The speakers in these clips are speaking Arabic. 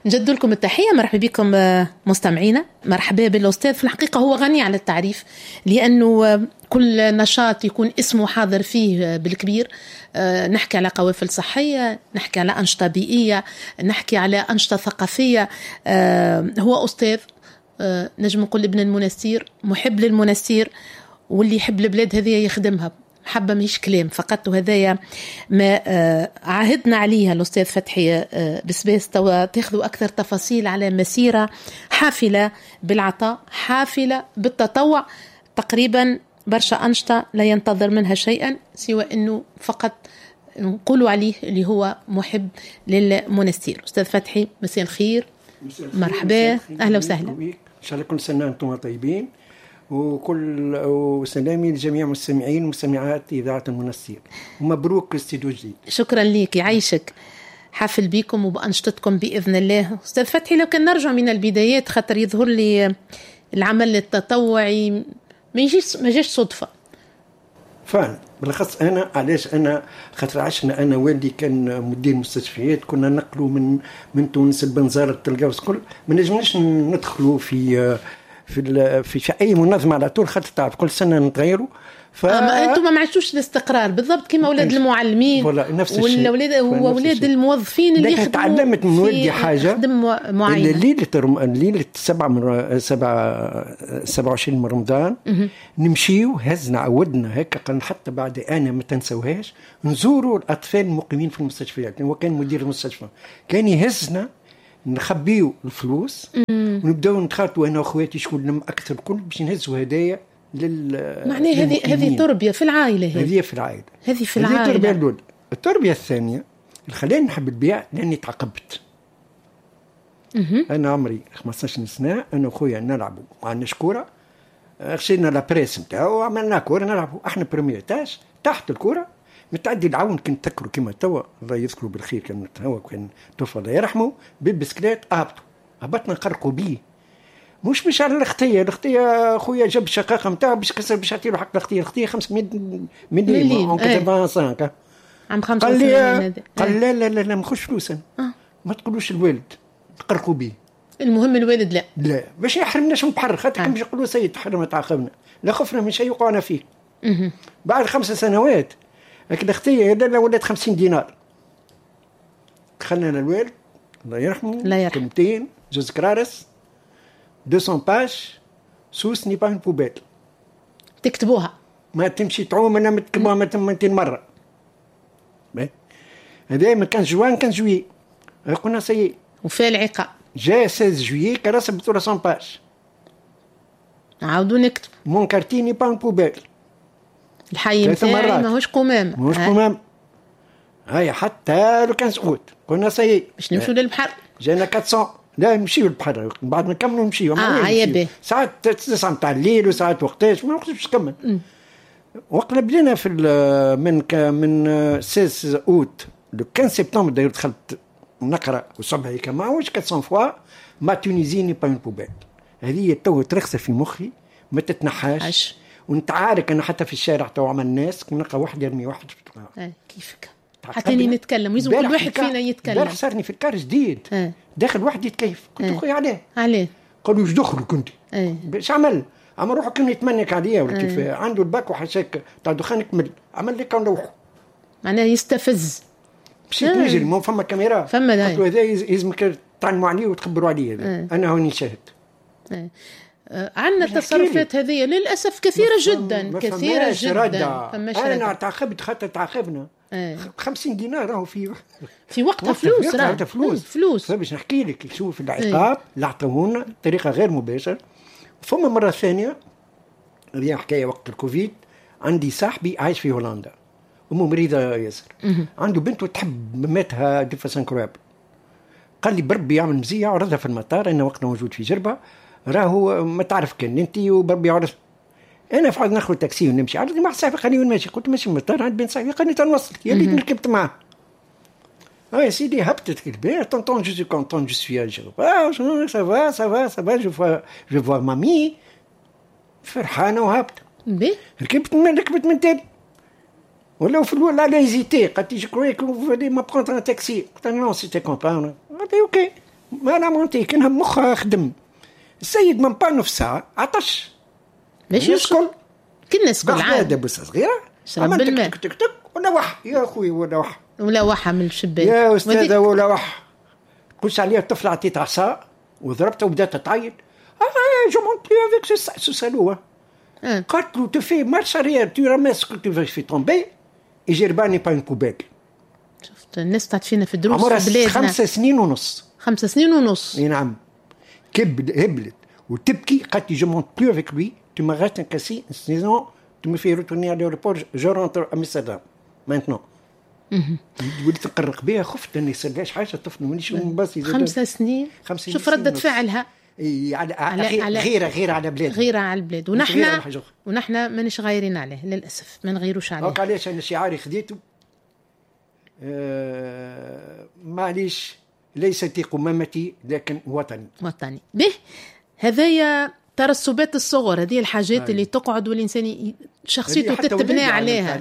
نجد لكم التحية. مرحبا بكم مستمعينا. مرحبا بالأستاذ. في الحقيقة هو غني عن التعريف، لأنه كل نشاط يكون اسمه حاضر فيه بالكبير. نحكي على قوافل صحية، نحكي على أنشطة بيئية، نحكي على أنشطة ثقافية. هو أستاذ، نجم نقول ابن المنستير، محب للمنستير، واللي يحب البلاد هذه يخدمها محبة مش كلام فقط. وهذايا ما عهدنا عليها الأستاذ فتحي بسباس. تاخذوا أكثر تفاصيل على مسيرة حافلة بالعطاء، حافلة بالتطوع، تقريبا برشا أنشطة لا ينتظر منها شيئا سوى أنه فقط نقولوا عليه اللي هو محب للمنستير. أستاذ فتحي مساء الخير. مرحبا، أهلا وسهلا. إن شاء الله كل سنة أنتم طيبين، وسلامي لجميع مستمعين ومستمعات إذاعة المنستير، ومبروك استديو جديد. شكرا ليك، يعيشك. حافل بيكم وبأنشطتكم بإذن الله. أستاذ فتحي، لو كان نرجع من البدايات، خاطر يظهر لي العمل التطوعي ما جاش صدفة فعلا. بالأخص أنا علاش أنا خاطر عشنا أنا والدي كان مدير مستشفيات، كنا نقلوا من تونس البنزرة القوس كل، ما نجمناش ندخلوا في أي منظمة على طول، خاطر تعرف كل سنة نتغيروا. أنتم ما عشتوش الاستقرار بالضبط كما أولاد المعلمين وأولاد الموظفين اللي يخدموا. تعلمت من والدي حاجة معينة. ليلة 27 من رمضان نمشيو، هزنا عودنا هيك، قال حتى بعد أنا ما تنسوهاش، نزوروا الأطفال المقيمين في المستشفيات. هو كان مدير المستشفى، كان يهزنا نخبيو الفلوس ونبداو نتخاطبوا انا واخواتي شكون لم اكثر كل باش نهزوا هدايا معناه هذه تربيه في العائله. هذه في العائله. هذه التربيه الاولى. التربيه الثانيه اللي خلاني نحب البيع لاني تعقبت. انا عمري 15 سنه، انا وخويا نلعبوا مع النشكوره، خشينا لابريس نتاعو وعملنا كوره نلعبوا احنا بريمير تاج تحت الكوره متعدي العون. كنت تذكروا كما توا الله يذكره بالخير، كان هو كان طفل الله يرحمه بالبسكليت هبطنا نقرقوا بيه، مش على الاختيه خويا جاب الشقاقه نتاعو باش يعطي له حق الاختيه 500 مليون اون 85 عام 5 سنين. قال لا ما نخش فلوس انا. ما تقولوش الوالد نقرقوا بيه. المهم الوالد لا باش يحرمناش من البحر، خاطر كان باش يقولوا سيد تحرم تعاقبنا، لا خفنا من شيء وقعنا فيه. بعد 5 سنوات لكن الاختيه لا ولات 50 دينار. دخلنا للوالد الله يرحمه، كلمتين جوز كرارس 200 باج سوس ني با اون بوبيل، تكتبوها ما تمشي تعوم انا متكتبوها 200 مره. هذا ما كان جوان كان جويي قلنا سي وفي العقاب جاء 16 جويي كراسه ب 300 باج عاودوا نكتب مون كارتيني با اون بوبيل. الحي نتاعي ماهوش قمام هاي حتى لو كان سقوط قلنا سي باش نمشوا للبحر. جانا 400 لا نمشيو للبحر بعد ما نكملوا نمشيو. ساعات 9 نتاع الليل وساعات وقتاش ما نقدرش نكمل. وقت بدينا في من 16 اوت لو 15 سبتمبر داير دخلت نقرا وصبحي كما واش 400 فوا ما تونيزيني با اون بوبيل. هذه تو ترخص في مخي ما تتنحاش. ونتعارك انا حتى في الشارع تو عمل الناس نلقى واحد يرمي واحد في كيفك حتى نتكلم ويزو كل واحد فينا يتكلم. صارني في الكار جديد داخل واحد يتكيف. قلت له خويا عليه قالوا واش دخلوا كنت باش عمل روحه كان يتمنك عليا ولا كيف عنده الباك وحشاك تاع دخان كمل عمل لك نروحوا معناه يستفز. مشيت نجري ما فما كاميرا قلت له هذا يلزمك تعلموا عليه وتخبروا عليه. انا هوني شاهد. عندنا التصرفات هذه للأسف كثيرة جدا كثيرة جدا. أنا تعاقبت خاطر تعاقبنا 50 دينار راهو في وقتها فلوس. باش نحكي لك شوف العقاب اللي عطوهولنا بطريقة غير مباشرة. ثم مرة ثانية هذه حكاية وقت الكوفيد، عندي صاحبي عايش في هولندا أمه مريضة ياسر، عنده بنت وتحب ماتها دفة انكروابل. قال لي بربي يعمل مزية عرضها في المطار، أنا وقتها موجود في جربة راهو ما تعرف كان انت وبربي عرف. انا فعلا ناخذ تاكسي ونمشي عرضي مع صاحبي قال لي وين ماشي؟ قلت ماشي المطار عند بنت صاحبي قال لي تنوصل يا ليت ركبت معاه. يا سيدي هبطت كده طونطون جو سي كونطون جو سوي جو سافا جو فوا مامي فرحانه وهبط ركبت من تاني ولا في الاول على هيزيتي قالت لي جو كروي كو فولي ما برونتر ان تاكسي قلت نو سيتي كومبان قالت لي اوكي ما انا مونتي كانها مخها خدم. السيد من با نص ساعه عطش ماشي يسكن كل الناس كل عادة بس صغيره شرب الماء تك تك تك ولا وح يا اخوي ولا وح من الشباك يا استاذه ولا وح قلت عليها الطفله عطيت عصا وضربتها وبدات تعيط جو مونتي افيك سو سالوه قالت له تفي مارش اريير تو راماس كو تو في تومبي يجرباني با ان كوبيك. شفت الناس تعرف فينا في الدروس عمرها في بلادنا 5 سنين ونص 5 سنين ونص. اي نعم هبلت وتبكي قالت لي جو مونت بلو افيك لوي تو ما غات ان كاسي سيزون تو مي في روتورني على لوريبور جو رونتر امستردام مانتنون. وليت نقرق بها خفت اني يصيرلاش حاجه الطفل مانيش منبسط 5 سنين شوف ردة فعلها على غير على بلاد غير على البلاد ونحن مانيش غايرين عليه للاسف ما نغيروش عليه. هاك علاش انا شعاري خديته معليش ليست قمامتي لكن وطني به. هذايا ترسبات الصغر هذه الحاجات اللي تقعد والإنسان شخصيته تتبنى عليها.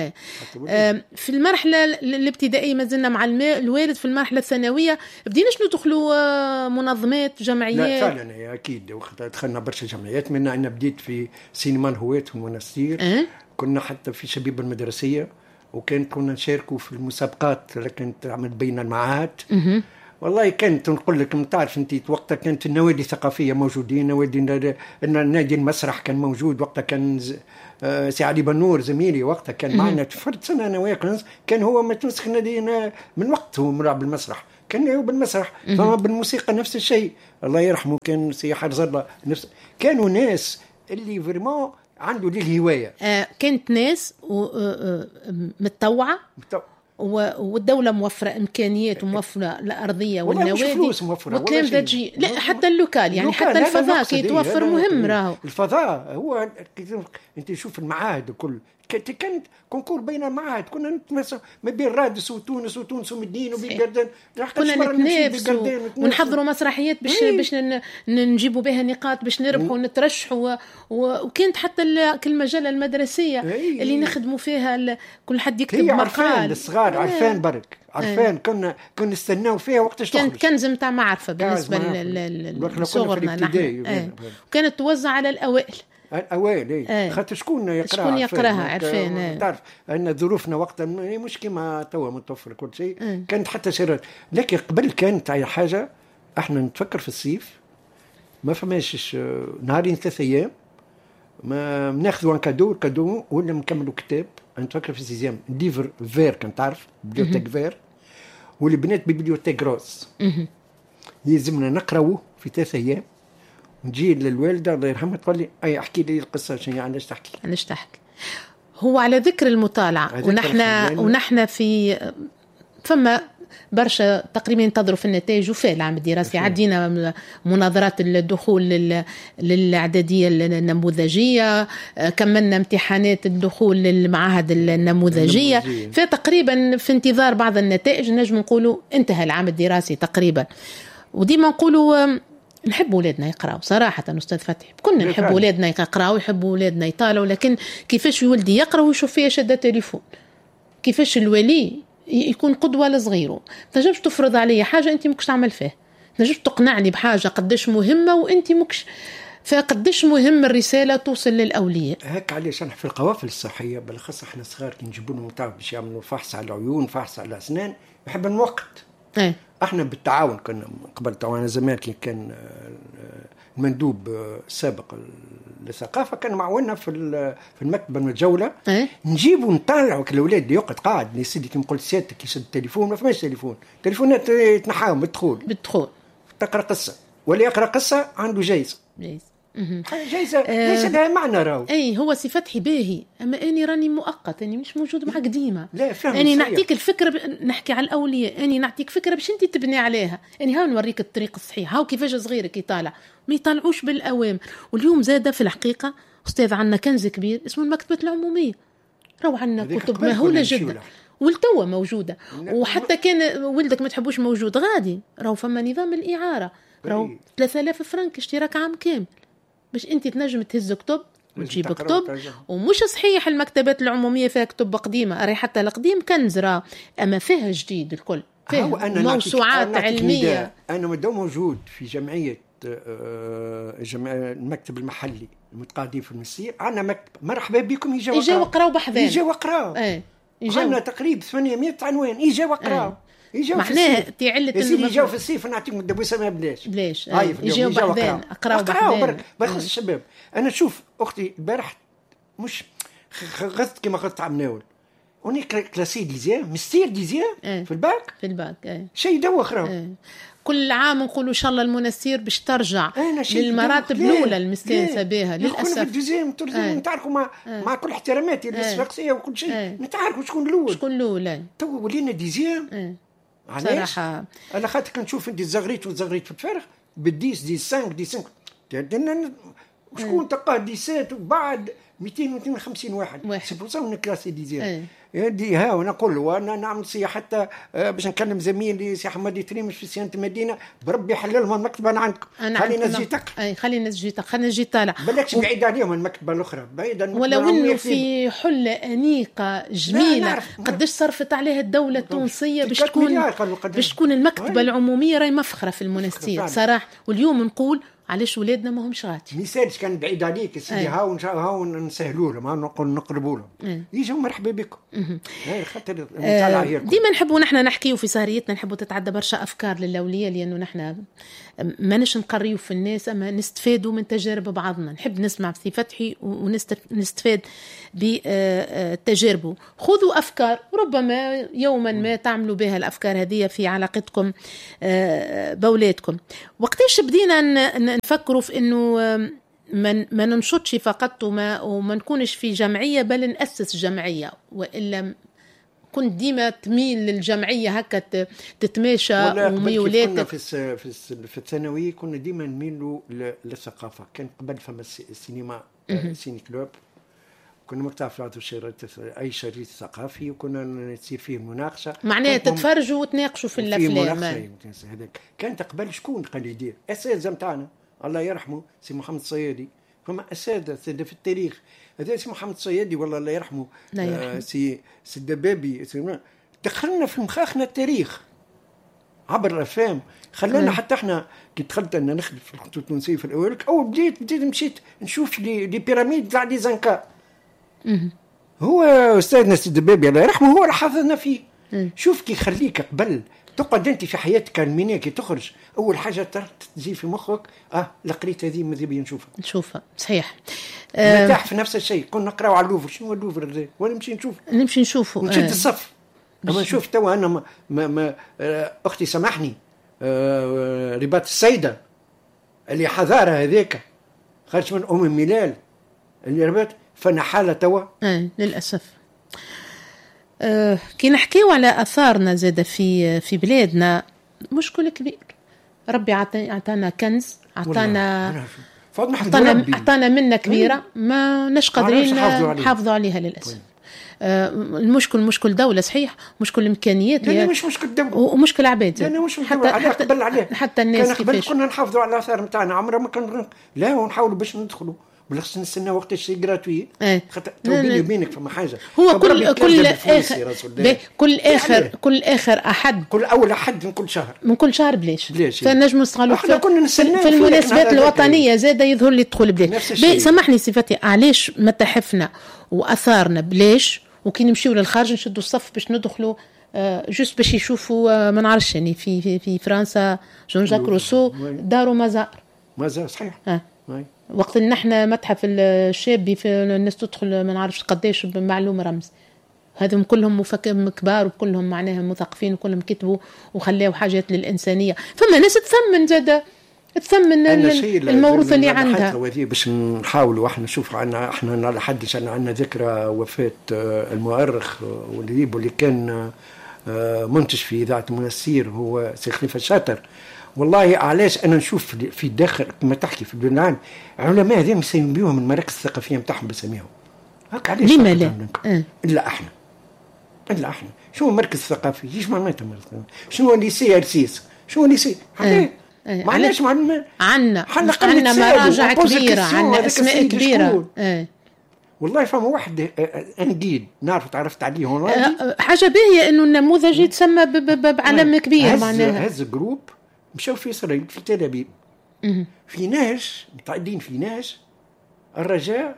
في المرحلة الابتدائية ما زلنا مع الوالد. في المرحلة الثانوية بديناش ندخلوا منظمات جمعيات. لا فعلا أكيد وقت دخلنا برشا جمعيات منها أنا بديت في سينما الهوات في المنستير. كنا حتى في شبيبة المدرسية كنا نشاركوا في المسابقات اللي كانت تعمل بين المعاهد. والله كانت نقول لك تعرف انت وقتها كانت النوادي الثقافيه موجودين نادي المسرح كان موجود وقتها كان سي علي بنور زميلي وقتها كان معنا فرد سنه انا وياه كان هو متمسك نادي من وقت هو ملعب بالمسرح كان هو بالمسرح فما بالموسيقى نفس الشيء الله يرحمه كان سي حرز الله نفس كانوا ناس اللي فريمون عنده دي الهوايه. كانت ناس متطوعه والدولة موفرة إمكانيات وموفرة الأرضية والنوادي وكلام ذاتجي. لا حتى اللوكال يعني حتى الفضاء كي يتوفر مهم راهو. الفضاء هو أنت شوف المعاهد الكل كانت كونكور بين المعاهد كنا نتمسوا ما بين رادس وتونس ومدين وبيقردان كنا نتنافسوا ونحضروا مسرحيات باش نجيبوا بها نقاط باش نربحوا ونترشحوا وكانت حتى المجلة المدرسية اللي نخدموا فيها كل حد يكتب مقال الصغار عرفان برك عرفان كنا نستناو فيها وقتاش تخرج كانت كنز متاع معرفة بالنسبة لصغرنا نحن. وكانت توزع على الأوائل خاطر شكون يقراها عرفان. تعرف ان ظروفنا وقتها مش كما توا متوفر كل شيء. كانت حتى سيرات لكن قبل كانت اي حاجه احنا نتفكر في الصيف ما فماش نهارين 3 ايام ما ناخذوا كادو ولا نكملوا كتاب. نتفكر في سيزيام ليفر فير كنت تعرف بيبليوتيك فير والبنات بيبليوتيك روز يلزمنا نقراوه في 3 ايام. نجي للوالده الله يرحمها تقول لي اي احكي لي القصه شنو علاش تحكي. هو على ذكر المطالعه ونحن في فما برشا تقريبا ينتظروا في النتائج وفي العام الدراسي عدينا مناظرات الدخول للإعدادية النموذجية كملنا امتحانات الدخول للمعاهد النموذجية فتقريبا في انتظار بعض النتائج نجم نقولوا انتهى العام الدراسي تقريبا. وديما نقولوا نحب أولادنا يقرأوا صراحة أستاذ فتحي كنا نحب أولادنا يقرأوا يحب أولادنا يطالعوا لكن كيفاش ولدي يقرأ ويشوف فيها شدة تليفون كيفاش الولي يكون قدوة لصغيره. تنجمش تفرض عليه حاجة أنت مكش تعمل فيه تنجمش تقنعني بحاجة قدش مهمة وأنت مكش فقدش مهم الرسالة توصل للأولياء. هيك علاش أنا في القوافل الصحية بالخاصة إحنا صغار كي نجيبونهم متعب باش يعملوا فحص على العيون فحص على الأسنان يحب الوقت. احنا بالتعاون كنا قبل طبعا زمان كان المندوب السابق للثقافه كان معاوننا في المكتبه المتجوله نجيبوا نطلعوا الاولاد يقعد قاعد يا سيدي كيما قلت سيادتك يشد التليفون ما فماش تليفونات يتنحاهم بالدخول تقرا قصه ولا يقرا قصه عنده جايزه جايزه ليس لها معنى راهو. هو سي فتحي باهي اما اني راني مؤقت اني مش موجود معك ديما. لا اني نعطيك الفكره نحكي على الاولياء اني نعطيك فكره باش انت تبني عليها اني هاو نوريك الطريق الصحيح هاو كيفاش صغيرك يطالع ما يطالعوش بالاوامر. واليوم زاده في الحقيقه استاذ عندنا كنز كبير اسمه المكتبه العموميه راهو عندنا كتب مهوله جدا والتوه موجوده وحتى كان ولدك ما تحبوش موجود غادي راهو فما نظام الاعاره راهو 3000 فرنك اشتراك عام كامل باش انت تنجم تهز كتب وتجيب كتب. ومش صحيح المكتبات العموميه فيها كتب قديمه راهي حتى القديم كنز راه اما فيها جديد الكل موسوعات علميه. انا مدام موجود في جمعيه المكتب المحلي المتقاعدين في المسير، عندنا مكتب مرحبا بكم، يجوا وقراو بحذان، يجوا وقراو. عندنا تقريبا 800 عنوان، يجوا وقراو. معناه تعلة انه يجوا في الصيف نعطيهم الدبوسه ما بلاش يجوا بحذان، اقراو برخص الشباب. انا شوف اختي البارح مش غزت كما قلت عمناول اوني كلاسي ديزيام مستير ديزيام في الباك شيء يدوخ راهو. كل عام نقولوا ان شاء الله المنستير باش ترجع للمراتب الاولى المستانسه بها. للاسف الدوزيام نتعاركوا مع كل احتراماتي للشخصيه وكل شيء، نتعاركوا شكون الاول. تو ولينا ديزيام صراحه. انا خاطر كنشوف انت الزغريت في الفارغ بالديس دي 5 شكون تلقاه ديسات وبعد 250 واحد سيبوصلنا كلاسي ديزيام. يدي ها ونقول وانا نعمل سي حتى باش نكلم زميلي سي حماد يتريمش في سيانه المدينه بربي يحللهم المكتبه انا عندكم. خلينا نجي خلينا نجي طالع بالكش بعيد عليهم المكتبه الاخرى بعيدا، ولو انه في حله انيقه جميله قداش صرفت عليها الدوله التونسيه باش تكون المكتبه العموميه راهي مفخره في المنستير صراحه. واليوم نقول علاش ولادنا ما همش غادي مثالش كان بعيد عليك سيدي هاو نسهلوا لهم نقول نقربوا لهم يجوا مرحبا بكم. خاطر ديما نحبوا نحن نحكيو في سهريتنا، نحبوا تتعدى برشا افكار للاولياء، لانه نحن ماناش نقريو في الناس اما نستفادوا من تجارب بعضنا. نحب نسمع في فتحي ونستفاد بتجاربه. خذوا افكار ربما يوما ما تعملوا بها الافكار هذه في علاقتكم باولادكم. وقتاش بدينا نفكروا في انه ما ننشطش فقط وما نكونش في جمعيه بل نأسس جمعيه، والا كنت ديما تميل للجمعيه هكا تتماشى وميولاتك. في الثانويه كنا ديما نميلوا للثقافه. كان قبل فما السينما سيني كلوب، كنا مكتاف في اي شريط ثقافي وكنا تصير فيه مناقشه، معناها تتفرجوا وتناقشوا في الافلام. هذاك كانت قبل شكون قال يدير اساتذه نتاعنا الله يرحمه سي محمد الصيادي، فما اساتذه في التاريخ هذا سي محمد الصيادي والله الله يرحمه، سي الدبابي، دخلنا في مخاخنا التاريخ عبر الافلام. خلانا حتى احنا كي دخلت انا نخدم في الخطوط التونسيه في الاول او بديت مشيت نشوف لي بيراميد تاع لي زنكا. هو استاذنا سي الدبابي الله يرحمه هو اللي حافظنا فيه. شوف كي يخليك قبل تقعد انت في حياتك المينيه كي تخرج اول حاجه تجي في مخك لقريت هذه ماذا بيا نشوفها صحيح. نرتاح في نفس الشيء. كنا نقراو على اللوفر، شنو هو اللوفر هذا وانا نمشي نشوفه نشد الصف. اما نشوف توا انا ما اختي سامحني رباط السيده اللي حضاره هذيك خرج من ميلال اللي رباط فانا حاله توا للاسف. كي نحكيو على اثارنا زاده في بلادنا مشكل كبير. ربي عطانا كنز، عطانا منه كبيره ما نش قادرين نحافظوا عليها للاسف. المشكل مشكل دولة صحيح، مشكل إمكانيات مش مشكل دولة ومشكل عباد. لا مش حتى الناس كيفاش كنا نحافظوا على الآثار متاعنا عمرنا ما كان لا ونحاولوا باش ندخلوا بالعكس نستنى وقت الشيء جراتوي خاطر بيني وبينك فما حاجه. هو كل اخر احد كل اول احد من كل شهر بلاش فنجم نستغلوا في المناسبات الوطنيه زاده يظهر لي تدخل بلاش. سامحني صفتي علاش متاحفنا واثارنا بلاش وكي نمشيو للخارج نشدوا الصف باش ندخلوا جوست باش يشوفوا ما نعرفش يعني في فرنسا جون جاك روسو داروا مزار صحيح. وقت ان احنا متحف الشابي في الناس تدخل ما نعرفش قداش بمعلومه رمز. هذم كلهم كبار وكلهم معناها مثقفين وكلهم كتبوا وخلاوا حاجات للإنسانية. فما ناس تثمن الموروث اللي عندها. باش نحاولوا احنا نشوف احنا على حدش عندنا ذكرى وفاة المؤرخ واللي كان منتج في إذاعة المنستير هو سي خليفة الشاطر. والله علاش انا نشوف في الداخل كما تحكي في البلدان علماء هذين مسمين بيهم المراكز الثقافيه نتاعهم بسميهم هكا. علاش لما لا الا احنا شنو المركز الثقافي ايش معناته شنو ليسي ارسيس شنو ليسي عندنا مراجع كبيره عندنا اسماء كبيره والله فما واحد انديد نعرف تعرفت عليه هولندي. حاجه باهيه انه النموذج يتسمى بعلم كبير. معناها هز جروب مشاو في اسرائيل في تل ابيب في نهج متعدين في نهج الرجاء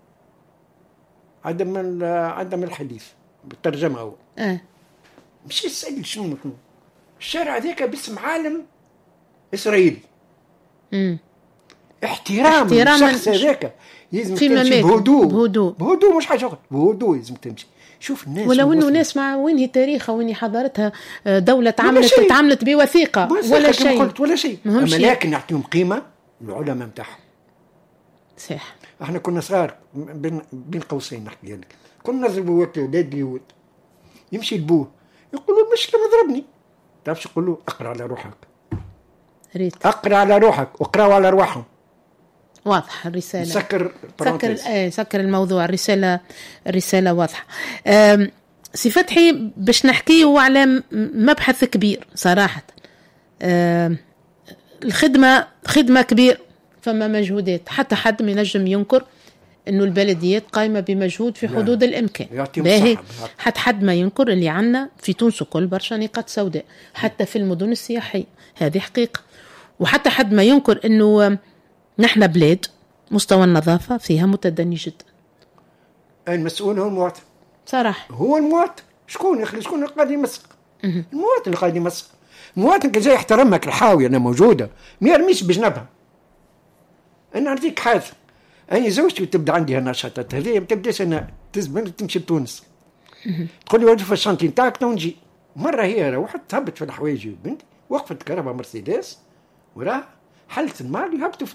عدم الحديث بالترجمه هو مش يسأل شنو مكتوب الشارع ذاك باسم عالم اسرائيلي. احترام الشخص هذاك لازم تمشي بهدوء مش حاجه اخرى بهدوء لازم تمشي. شوف الناس ولو انه ناس مع وين هي تاريخها وين هي حضارتها، دوله تعاملت بوثيقه ولا شيء قلت ولا شيء، اما لكن نعطيهم قيمه العلماء نتاعهم. صح. احنا كنا صغار بين قوسين نحكي لك، كنا نضربوا ولاد اليهود يمشي لبوه يقولوا المشكله مضربني، تعرفش يقول له اقرا على روحك، اقرا على روحك واقراوا على ارواحهم. واضح الرساله، سكر الموضوع. الرساله واضحه. سي فتحي باش نحكيو على مبحث كبير صراحه. الخدمه خدمه كبير، فما مجهودات، حتى حد ما ينجم ينكر انه البلديات قائمه بمجهود في حدود الامكان. باهي حد ما ينكر اللي عنا في تونس كل برشا نقاط سوداء حتى في المدن السياحيه، هذه حقيقه. وحتى حد ما ينكر انه نحن بلاد مستوى النظافه فيها متدني جدا. المسؤول هو المواطن صراحه، هو المواطن. شكون يا اخي شكون قاعد يمسك؟ المواطن اللي قاعد يمسك. المواطن كي جاي يحترمك الحاويه انا موجوده ما يرميش بجنبها. انا نعطيك حاجه، أنا زوجتي تبدأ عندي هالنشاطات هذه، ما تبداش أنا تزبن تمشي لتونس تقول لي وظيفة الشنطي نتاعك نجي. مرة هي روحت تهبط في الحوايج بنتي، وقفت كهرباء مرسيدس وراه حلت المال يهبطوا في